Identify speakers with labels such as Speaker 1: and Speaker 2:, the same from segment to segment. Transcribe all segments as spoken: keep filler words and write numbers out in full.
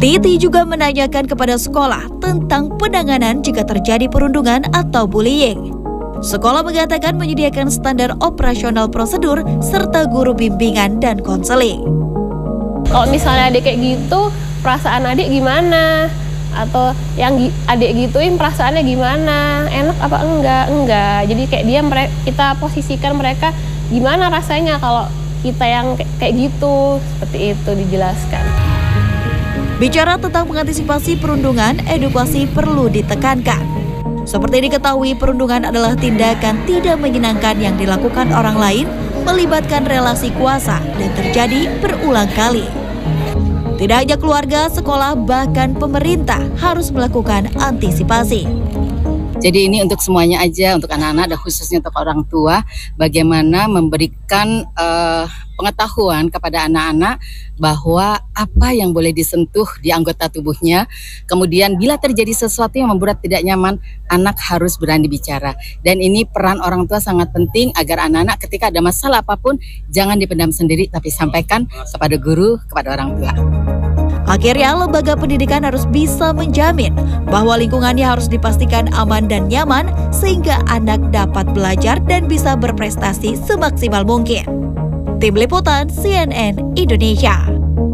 Speaker 1: Titi juga menanyakan kepada sekolah tentang penanganan jika terjadi perundungan atau bullying. Sekolah mengatakan menyediakan standar operasional prosedur serta guru bimbingan dan konseling.
Speaker 2: Kalau misalnya adik kayak gitu, perasaan adik gimana? Atau yang adik gituin perasaannya gimana? Enak apa enggak? Enggak. Jadi kayak dia kita posisikan mereka gimana rasanya kalau kita yang kayak gitu, seperti itu dijelaskan.
Speaker 1: Bicara tentang mengantisipasi perundungan, edukasi perlu ditekankan. Seperti diketahui, perundungan adalah tindakan tidak menyenangkan yang dilakukan orang lain, melibatkan relasi kuasa dan terjadi berulang kali. Tidak hanya keluarga, sekolah, bahkan pemerintah harus melakukan antisipasi.
Speaker 3: Jadi ini untuk semuanya aja, untuk anak-anak dan khususnya untuk orang tua, bagaimana memberikan uh, pengetahuan kepada anak-anak bahwa apa yang boleh disentuh di anggota tubuhnya. Kemudian bila terjadi sesuatu yang membuat tidak nyaman, anak harus berani bicara. Dan ini peran orang tua sangat penting agar anak-anak ketika ada masalah apapun, jangan dipendam sendiri, tapi sampaikan kepada guru, kepada orang tua.
Speaker 1: Akhirnya, lembaga pendidikan harus bisa menjamin bahwa lingkungannya harus dipastikan aman dan nyaman sehingga anak dapat belajar dan bisa berprestasi semaksimal mungkin. Tim Liputan C N N Indonesia.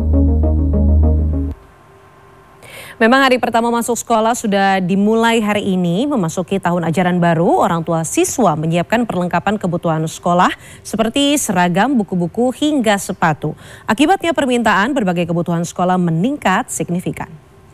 Speaker 4: Memang hari pertama masuk sekolah sudah dimulai hari ini. Memasuki tahun ajaran baru, orang tua siswa menyiapkan perlengkapan kebutuhan sekolah seperti seragam, buku-buku, hingga sepatu. Akibatnya permintaan berbagai kebutuhan sekolah meningkat signifikan.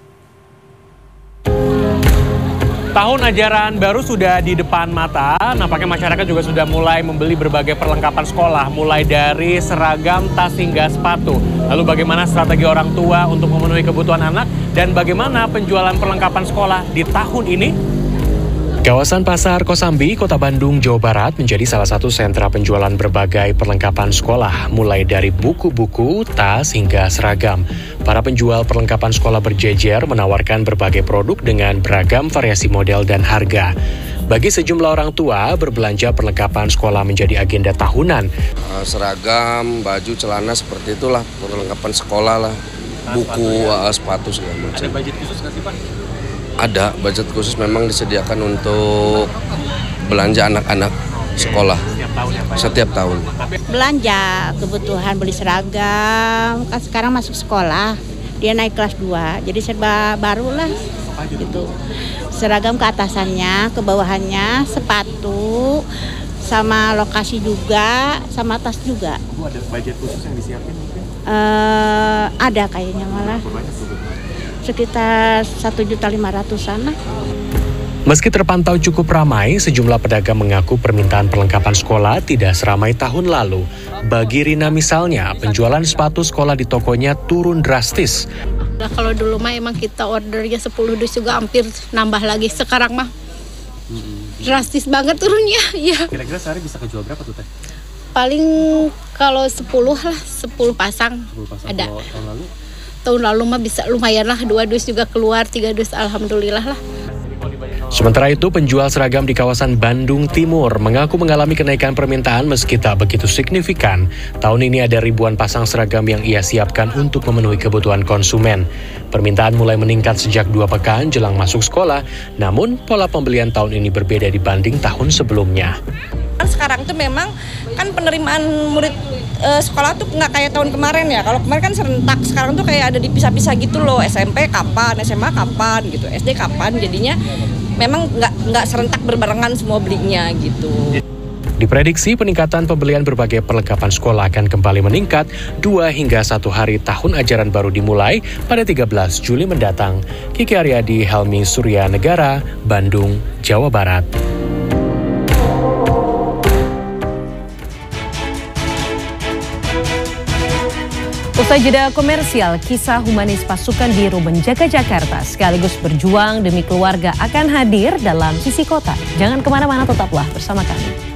Speaker 5: Tahun ajaran baru sudah di depan mata, nampaknya masyarakat juga sudah mulai membeli berbagai perlengkapan sekolah, mulai dari seragam, tas hingga sepatu. Lalu bagaimana strategi orang tua untuk memenuhi kebutuhan anak dan bagaimana penjualan perlengkapan sekolah di tahun ini?
Speaker 6: Kawasan Pasar Kosambi, Kota Bandung, Jawa Barat menjadi salah satu sentra penjualan berbagai perlengkapan sekolah, mulai dari buku-buku, tas, hingga seragam. Para penjual perlengkapan sekolah berjejer menawarkan berbagai produk dengan beragam variasi model dan harga. Bagi sejumlah orang tua, berbelanja perlengkapan sekolah menjadi agenda tahunan.
Speaker 7: Seragam, baju, celana, seperti itulah perlengkapan sekolah lah, buku, uh, sepatu segala macam.
Speaker 5: Ada budget khusus nggak sih Pak?
Speaker 7: Ada budget khusus memang disediakan untuk belanja anak-anak sekolah
Speaker 5: setiap tahun ya Pak?
Speaker 7: Setiap tahun.
Speaker 8: Belanja kebutuhan, beli seragam, kan sekarang masuk sekolah, dia naik kelas dua, jadi serba baru lah gitu. Seragam ke atasannya, ke bawahannya, sepatu, sama lokasi juga, sama tas juga.
Speaker 5: Bu, ada budget khusus yang disiapin mungkin?
Speaker 8: Uh, ada kayaknya malah. Sekitar satu juta lima ratusan lah.
Speaker 6: Meski terpantau cukup ramai, sejumlah pedagang mengaku permintaan perlengkapan sekolah tidak seramai tahun lalu. Bagi Rina misalnya, penjualan sepatu sekolah di tokonya turun drastis.
Speaker 9: Nah, kalau dulu mah emang kita ordernya sepuluh dus juga hampir nambah lagi. Sekarang mah hmm. drastis banget turunnya. Ya.
Speaker 5: Kira-kira sehari bisa kejual berapa tuh Teh?
Speaker 9: Paling kalau sepuluh lah, sepuluh pasang,
Speaker 5: sepuluh pasang
Speaker 9: ada.
Speaker 5: Tahun lalu?
Speaker 9: Tahun lalu mah bisa lumayan lah, dua dus juga keluar, tiga dus alhamdulillah lah.
Speaker 6: Sementara itu, penjual seragam di kawasan Bandung Timur mengaku mengalami kenaikan permintaan meski tak begitu signifikan. Tahun ini ada ribuan pasang seragam yang ia siapkan untuk memenuhi kebutuhan konsumen. Permintaan mulai meningkat sejak dua pekan jelang masuk sekolah, namun pola pembelian tahun ini berbeda dibanding tahun sebelumnya.
Speaker 10: Sekarang tuh memang kan penerimaan murid e, sekolah tuh nggak kayak tahun kemarin ya. Kalau kemarin kan serentak, sekarang tuh kayak ada dipisah-pisah gitu loh. S M P kapan, S M A kapan gitu, S D kapan. Jadinya memang nggak nggak serentak berbarengan semua belinya gitu.
Speaker 6: Diprediksi peningkatan pembelian berbagai perlengkapan sekolah akan kembali meningkat dua hingga satu hari tahun ajaran baru dimulai pada tiga belas Juli mendatang. Kiki Aryadi, Helmi Surya Negara, Bandung, Jawa Barat.
Speaker 4: Usai jeda komersial, kisah humanis pasukan biru menjaga Jakarta sekaligus berjuang demi keluarga akan hadir dalam Sisi Kota. Jangan kemana-mana, tetaplah bersama kami.